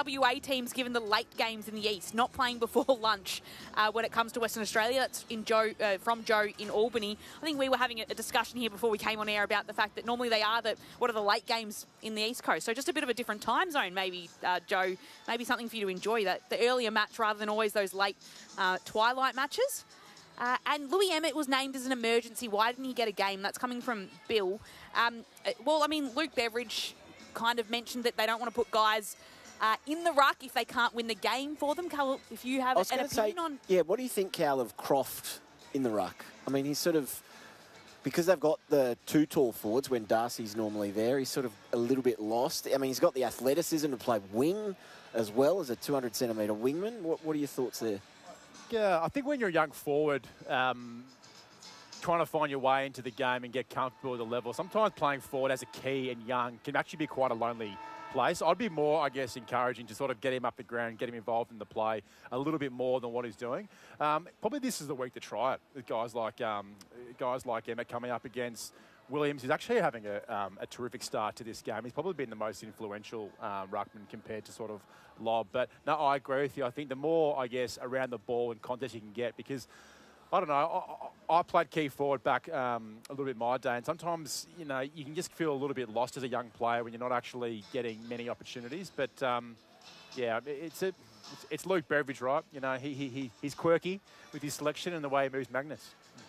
WA teams given the late games in the East, not playing before lunch when it comes to Western Australia. That's from Joe in Albany. I think we were having a discussion here before we came on air about the fact that normally they are what are the late games in the East Coast. So just a bit of a different time zone, maybe, Joe. Maybe something for you to enjoy, the earlier match rather than always those late twilight matches. And Louis Emmett was named as an emergency. Why didn't he get a game? That's coming from Bill. Well, I mean, Luke Beveridge kind of mentioned that they don't want to put guys in the ruck if they can't win the game for them. Cal, if you have an opinion on... Yeah, what do you think, Cal, of Croft in the ruck? I mean, he's sort of... Because they've got the two tall forwards when Darcy's normally there, he's sort of a little bit lost. I mean, he's got the athleticism to play wing as well as a 200-centimetre wingman. What are your thoughts there? Yeah, I think when you're a young forward, trying to find your way into the game and get comfortable at the level, sometimes playing forward as a key and young can actually be quite a lonely place. I'd be more, I guess, encouraging to sort of get him up the ground, get him involved in the play a little bit more than what he's doing. Probably this is the week to try it with guys like Emmett coming up against Williams. He's actually having a terrific start to this game. He's probably been the most influential ruckman compared to sort of Lob. But no, I agree with you. I think the more, I guess, around the ball and contest you can get, because I don't know, I played key forward back a little bit my day, and sometimes, you know, you can just feel a little bit lost as a young player when you're not actually getting many opportunities. But yeah, it's Luke Beveridge, right? You know, he's quirky with his selection and the way he moves Magnus.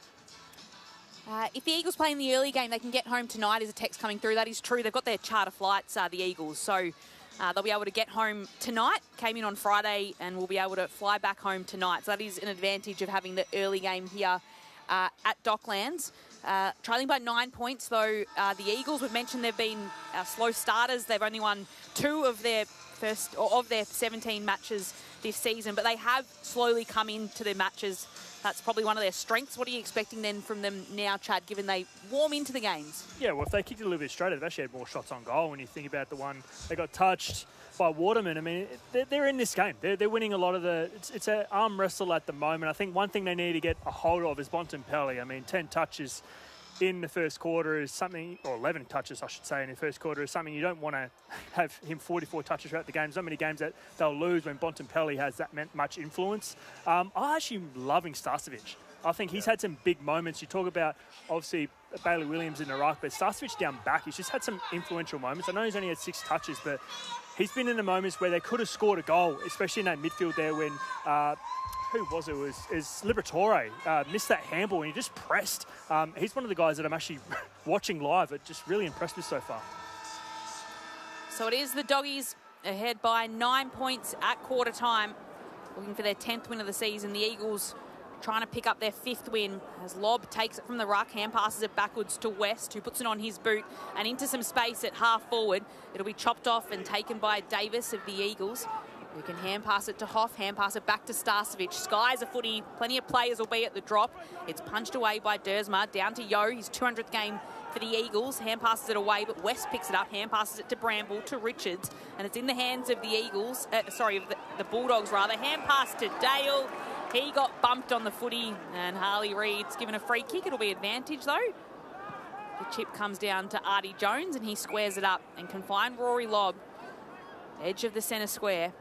If the Eagles play in the early game, they can get home tonight, is a text coming through. That is true. They've got their charter flights, the Eagles. So they'll be able to get home tonight. Came in on Friday and will be able to fly back home tonight. So that is an advantage of having the early game here at Docklands. Trailing by 9 points, though, the Eagles, we've mentioned they've been slow starters. They've only won 2 of their 17 matches this season, but they have slowly come into their matches. That's probably one of their strengths. What are you expecting then from them now, Chad, given they warm into the games? Yeah, well, if they kicked it a little bit straighter, they've actually had more shots on goal. When you think about the one they got touched by Waterman, I mean, they're in this game. They're winning a lot of the... It's an arm wrestle at the moment. I think one thing they need to get a hold of is Bontempelli. I mean, 10 touches in the first quarter is something, or 11 touches, I should say, in the first quarter is something you don't want to have him 44 touches throughout the game. So many games that they'll lose when Bontempelli has that much influence. I'm actually loving Starcevic. I think he's had some big moments. You talk about, obviously, Bailey Williams in the ruck, but Starcevic down back, he's just had some influential moments. I know he's only had 6 touches, but he's been in the moments where they could have scored a goal, especially in that midfield there when... who was it? It was Liberatore. Missed that handball and he just pressed. He's one of the guys that I'm actually watching live. It just really impressed me so far. So it is the Doggies ahead by 9 points at quarter time, looking for their 10th win of the season. The Eagles trying to pick up their 5th win as Lob takes it from the ruck, hand passes it backwards to West, who puts it on his boot and into some space at half forward. It'll be chopped off and taken by Davis of the Eagles. We can hand pass it to Hoff, hand pass it back to Starcevic. Skies a footy, plenty of players will be at the drop. It's punched away by Dersma, down to Yeo, his 200th game for the Eagles. Hand passes it away, but West picks it up, hand passes it to Bramble, to Richards, and it's in the hands of the Eagles, the Bulldogs rather. Hand pass to Dale. He got bumped on the footy, and Harley Reid's given a free kick. It'll be advantage, though. The chip comes down to Artie Jones, and he squares it up and can find Rory Lobb, edge of the centre square.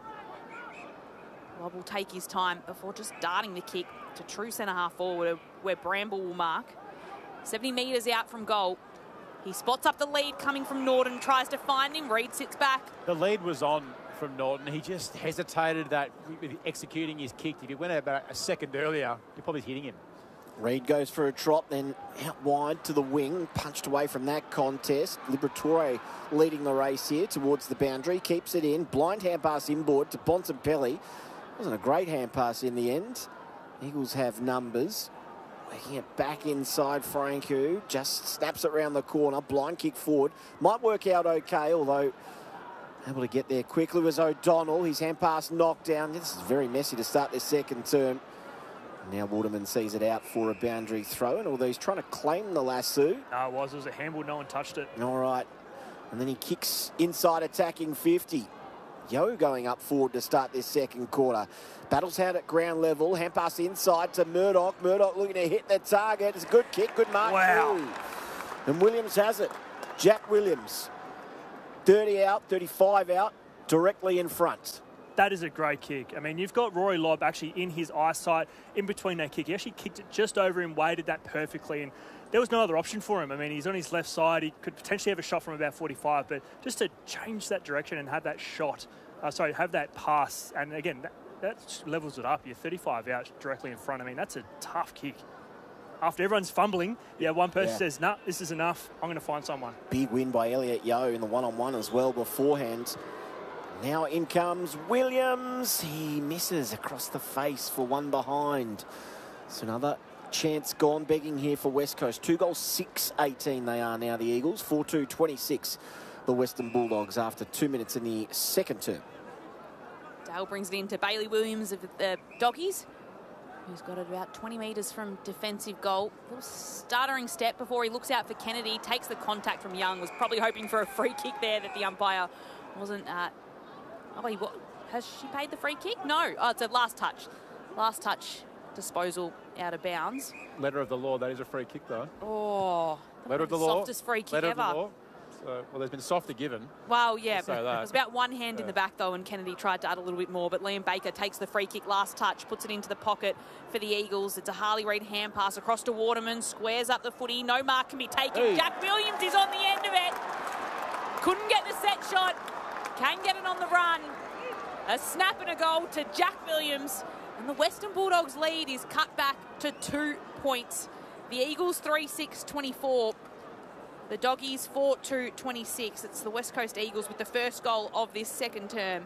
Lobb will take his time before just darting the kick to true centre half forward where Bramble will mark. 70 metres out from goal. He spots up the lead coming from Norton, tries to find him. Reid sits back. The lead was on from Norton. He just hesitated that with executing his kick. If he went about a second earlier, he's probably hitting him. Reid goes for a trot, then out wide to the wing, punched away from that contest. Liberatore leading the race here towards the boundary, keeps it in. Blind hand pass inboard to Bontempelli. Wasn't a great hand pass in the end. Eagles have numbers. Making it back inside, Franku just snaps it round the corner. Blind kick forward. Might work out okay, although able to get there quickly was O'Donnell. His hand pass knocked down. This is very messy to start this second term. Now Waterman sees it out for a boundary throw, and although he's trying to claim the lasso. No, it was a handball. No one touched it. All right. And then he kicks inside, attacking 50. Yeo going up forward to start this second quarter. Battles out at ground level. Hand pass inside to Murdoch. Murdoch looking to hit the target. It's a good kick, good mark. Wow. Through. And Williams has it. Jack Williams. 30 out, 35 out. directly in front. That is a great kick. I mean, you've got Rory Lobb actually in his eyesight in between that kick. He actually kicked it just over him, weighted that perfectly, and there was no other option for him. I mean, he's on his left side. He could potentially have a shot from about 45, but just to change that direction and have that shot, have that pass, and again, that levels it up. You're 35 out directly in front. I mean, that's a tough kick. After everyone's fumbling, one person says, nah, this is enough. I'm going to find someone. Big win by Elliot Yeo in the one-on-one as well beforehand. Now in comes Williams. He misses across the face for one behind. So another chance gone begging here for West Coast. 2 goals, 6-18 they are now, the Eagles. 4-2-26, the Western Bulldogs after 2 minutes in the second term. Dale brings it in to Bailey Williams of the Doggies, who's got it about 20 metres from defensive goal. A little stuttering step before he looks out for Kennedy, takes the contact from Young, was probably hoping for a free kick there that the umpire wasn't... has she paid the free kick? No. Oh, it's a last touch. Last touch disposal out of bounds. Letter of the law, that is a free kick, though. Oh, letter of the law. Softest free kick letter ever. Of the law. So, well, there's been softer given. Well, yeah, But it was about one hand in the back, though, and Kennedy tried to add a little bit more. But Liam Baker takes the free kick, last touch, puts it into the pocket for the Eagles. It's a Harley Reid hand pass across to Waterman, squares up the footy. No mark can be taken. Hey. Jack Williams is on the end of it. Couldn't get the set shot. Can get it on the run. A snap and a goal to Jack Williams. And the Western Bulldogs lead is cut back to 2 points. The Eagles 3-6-24. The Doggies 4-2-26. It's the West Coast Eagles with the first goal of this second term.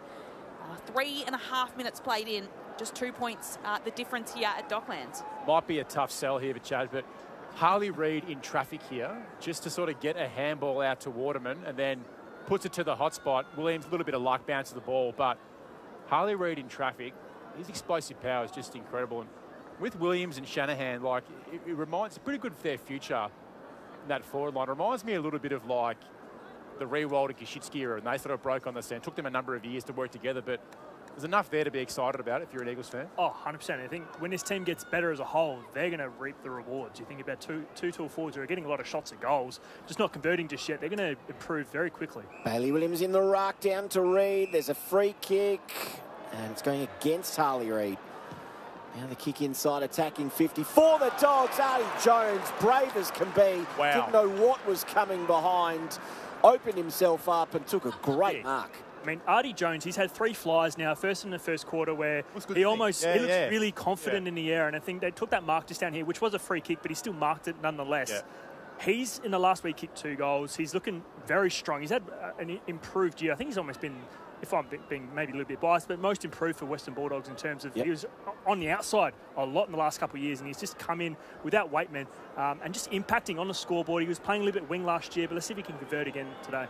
3.5 minutes played in. Just 2 points, the difference here at Docklands. Might be a tough sell here for Chad, but Harley Reid in traffic here, just to sort of get a handball out to Waterman and then puts it to the hot spot. Williams, a little bit of luck, bounce to the ball, but Harley Reid in traffic, his explosive power is just incredible. And with Williams and Shanahan, like, it reminds, pretty good for their future in that forward line. It reminds me a little bit of like the Rewald and Kashitsky era, and they sort of broke on the stand. Took them a number of years to work together, but there's enough there to be excited about if you're an Eagles fan. Oh, 100%. I think when this team gets better as a whole, they're going to reap the rewards. You think about two tall forwards who are getting a lot of shots at goals, just not converting just yet. They're going to improve very quickly. Bailey Williams in the ruck, down to Reid. There's a free kick, and it's going against Harley Reid. Now the kick inside, attacking 50 for the Dogs. Artie Jones, brave as can be. Wow. Didn't know what was coming behind. Opened himself up and took a great mark. I mean, Artie Jones, he's had 3 flies now, first in the first quarter where he looks really confident in the air, and I think they took that mark just down here, which was a free kick, but he still marked it nonetheless. Yeah. He's, in the last week, kicked 2 goals. He's looking very strong. He's had an improved year. I think he's almost been, if I'm being maybe a little bit biased, but most improved for Western Bulldogs in terms of he was on the outside a lot in the last couple of years, and he's just come in without Waitman and just impacting on the scoreboard. He was playing a little bit wing last year, but let's see if he can convert again today.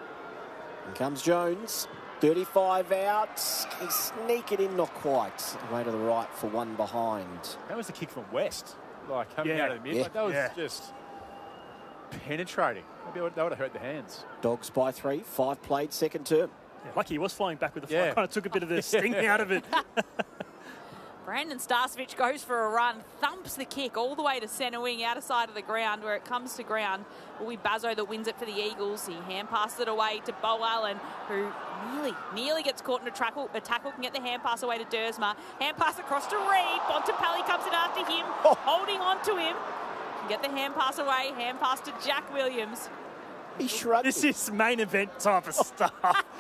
In comes Jones, 35 out. He sneak it in, not quite. Away to the right for one behind. That was the kick from West, like coming out of the mid. Like, that was just penetrating. Maybe that would have hurt the hands. Dogs by 3, 5 played, second term. Yeah, lucky he was flying back with the fly. Kind of took a bit of the sting out of it. Brandon Starcevich goes for a run, thumps the kick all the way to centre wing, outer side of the ground. Where it comes to ground, will be Bazzo that wins it for the Eagles. He hand passes it away to Bo Allen, who nearly gets caught in a tackle, can get the hand pass away to Dersma. Hand pass across to Reid. Bontempelli comes in after him, holding on to him. Can get the hand pass away, hand pass to Jack Williams. He shrugged. This is main event type of stuff.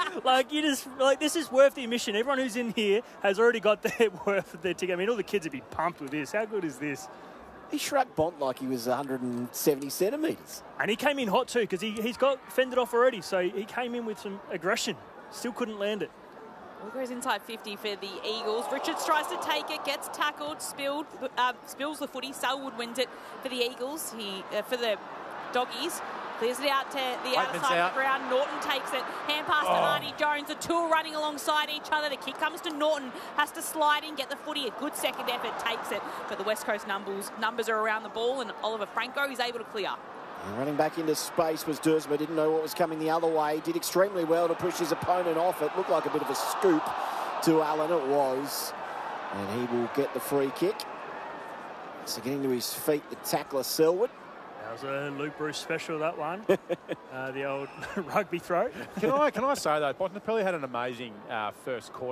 This is worth the admission. Everyone who's in here has already got their worth of their ticket. I mean, all the kids would be pumped with this. How good is this? He shrugged Bont like he was 170 centimetres. And he came in hot too, because he's got fended off already. So he came in with some aggression. Still couldn't land it. Well, goes inside 50 for the Eagles. Richards tries to take it, gets tackled, spills the footy. Selwood wins it for the Eagles. For the Doggies. Clears it out to the outside of the ground. Norton takes it. Hand pass to Artie Jones. The two are running alongside each other. The kick comes to Norton. Has to slide in, get the footy. A good second effort, takes it. But the West Coast numbers are around the ball, and Oliver Franco is able to clear. And running back into space was Dersma. Didn't know what was coming the other way. Did extremely well to push his opponent off. It looked like a bit of a scoop to Allen. It was. And he will get the free kick. So getting to his feet, the tackler, Selwood. That was a Luke Bruce special, that one. The old rugby throw. Can I say, though, Bontempelli had an amazing first quarter.